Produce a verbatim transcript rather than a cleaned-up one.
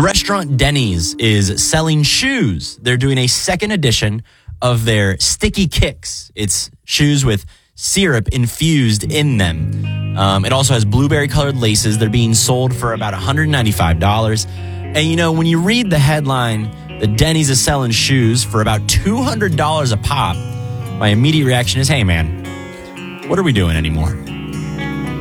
The restaurant Denny's is selling shoes. They're doing a second edition of their Sticky Kicks. It's shoes with syrup infused in them. Um, it also has blueberry-colored laces. They're being sold for about one hundred ninety-five dollars. And, you know, when you read the headline that Denny's is selling shoes for about two hundred dollars a pop, my immediate reaction is, hey, man, what are we doing anymore?